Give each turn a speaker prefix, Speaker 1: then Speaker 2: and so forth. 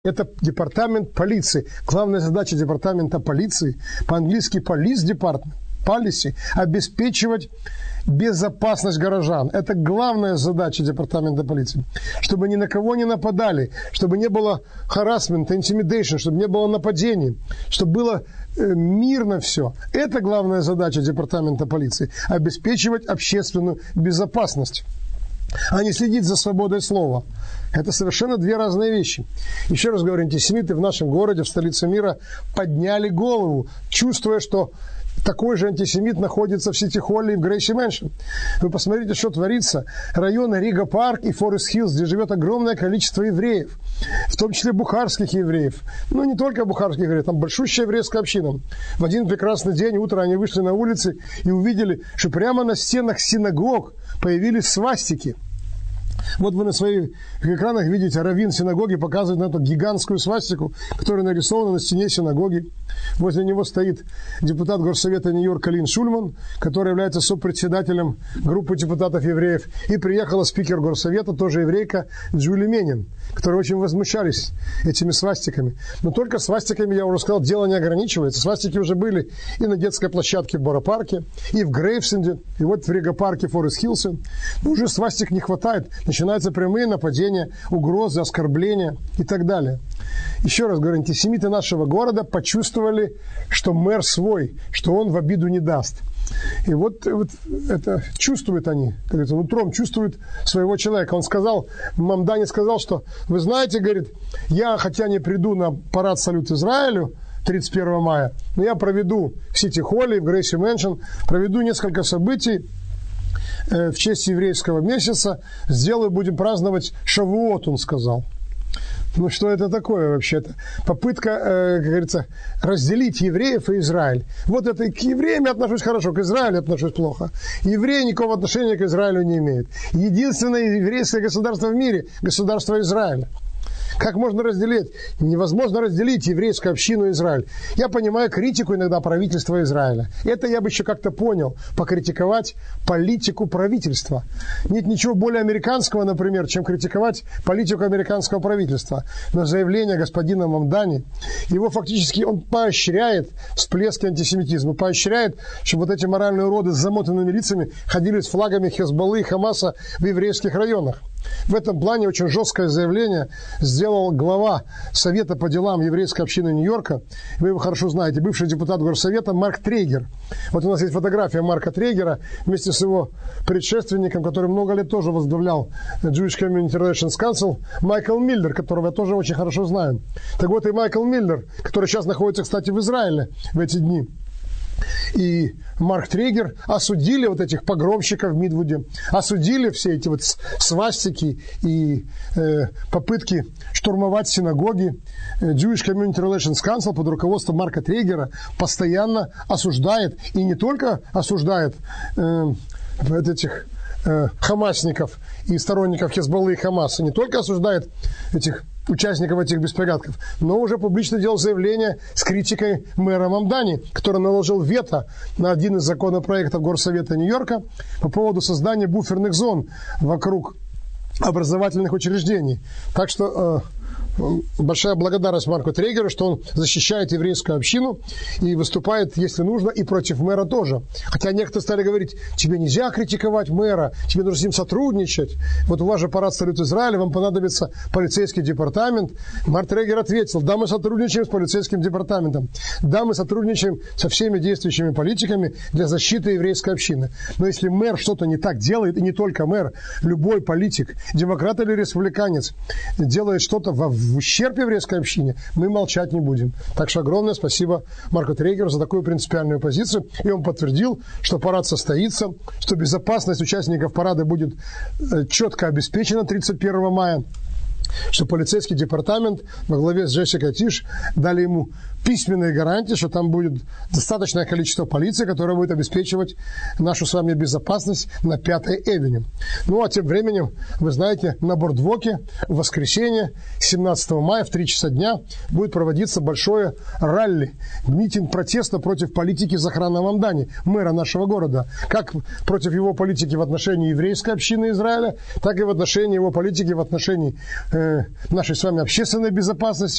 Speaker 1: Это департамент полиции. Главная задача департамента полиции, по-английски police department, policy, обеспечивать безопасность горожан. Это главная задача департамента полиции. Чтобы ни на кого не нападали, чтобы не было харассмента, intimidation, чтобы не было нападений, чтобы было мирно все. Это главная задача департамента полиции. Обеспечивать общественную безопасность, а не следить за свободой слова. Это совершенно две разные вещи. Еще раз говорю, антисемиты в нашем городе, в столице мира, подняли голову, чувствуя, что такой же антисемит находится в Сити-Холле и в Грейси Мэншн. Вы посмотрите, что творится. Районы Рига Парк и Форест Хиллз, где живет огромное количество евреев, в том числе бухарских евреев. Ну, не только бухарских евреев, там большущая еврейская община. В один прекрасный день, утром они вышли на улицы и увидели, что прямо на стенах синагог появились свастики. Вот вы на своих экранах видите, раввин синагоги показывает на эту гигантскую свастику, которая нарисована на стене синагоги. Возле него стоит депутат горсовета Нью-Йорка Лин Шульман, который является сопредседателем группы депутатов-евреев. И приехала спикер горсовета, тоже еврейка, Джули Менин, которые очень возмущались этими свастиками. Но только свастиками, я уже сказал, дело не ограничивается. Свастики уже были и на детской площадке в Бора-парке, и в Грейвсенде, и вот в Рига-парке Форест-Хиллсе. Но уже свастик не хватает. Начинаются прямые нападения, угрозы, оскорбления и так далее. Еще раз говорю, антисемиты нашего города почувствовали, что мэр свой, что он в обиду не даст. И вот это чувствуют они, как говорится, нутром чувствуют своего человека. Он сказал, Мамдани сказал, что, вы знаете, говорит, я хотя не приду на парад салют Израилю 31 мая, но я проведу в Сити-Холле, в Грейси Мэншн, проведу несколько событий в честь еврейского месяца, будем праздновать Шавуот, он сказал. Ну, что это такое вообще-то? Попытка, как говорится, разделить евреев и Израиль. Вот это к евреям я отношусь хорошо, к Израилю отношусь плохо. Евреи никакого отношения к Израилю не имеют. Единственное еврейское государство в мире – государство Израиля. Как можно разделить? Невозможно разделить еврейскую общину и Израиль. Я понимаю критику иногда правительства Израиля. Это я бы еще как-то понял. Покритиковать политику правительства. Нет ничего более американского, например, чем критиковать политику американского правительства. Но заявление господина Мамдани, его фактически он поощряет всплески антисемитизма, поощряет, чтобы вот эти моральные уроды с замотанными лицами ходили с флагами Хезболлы и Хамаса в еврейских районах. В этом плане очень жесткое заявление сделал глава Совета по делам еврейской общины Нью-Йорка. Вы его хорошо знаете, бывший депутат горсовета Марк Трейгер. Вот у нас есть фотография Марка Трейгера вместе с его предшественником, который много лет тоже возглавлял Jewish Community Relations Council, Майкл Миллер, которого я тоже очень хорошо знаю. Так вот и Майкл Миллер, который сейчас находится, кстати, в Израиле в эти дни, и Марк Трейгер осудили вот этих погромщиков в Мидвуде, осудили все эти вот свастики и попытки штурмовать синагоги. Jewish Community Relations Council под руководством Марка Трейгера постоянно осуждает, и не только осуждает этих хамасников и сторонников Хезболлы и Хамаса, не только осуждает этих участников этих беспорядков, но уже публично делал заявление с критикой мэра Мамдани, который наложил вето на один из законопроектов Горсовета Нью-Йорка по поводу создания буферных зон вокруг образовательных учреждений. Так что большая благодарность Марку Трейгеру, что он защищает еврейскую общину и выступает, если нужно, и против мэра тоже. Хотя некоторые стали говорить, тебе нельзя критиковать мэра, тебе нужно с ним сотрудничать. Вот у вас же парад салют Израиля, вам понадобится полицейский департамент. Марк Трейгер ответил, да, мы сотрудничаем с полицейским департаментом, да, мы сотрудничаем со всеми действующими политиками для защиты еврейской общины. Но если мэр что-то не так делает, и не только мэр, любой политик, демократ или республиканец, делает что-то в ущерб еврейской общине, мы молчать не будем. Так что огромное спасибо Марку Трейгеру за такую принципиальную позицию. И он подтвердил, что парад состоится, что безопасность участников парада будет четко обеспечена 31 мая, что полицейский департамент во главе с Джессикой Тиш дали ему письменные гарантии, что там будет достаточное количество полиции, которая будет обеспечивать нашу с вами безопасность на 5-й Эвеню. Ну, а тем временем, вы знаете, на Бордвоке в воскресенье, 17 мая в 3 часа дня будет проводиться большое ралли, митинг протеста против политики Захрана Мамдани, мэра нашего города. Как против его политики в отношении еврейской общины Израиля, так и в отношении его политики в отношении нашей с вами общественной безопасности.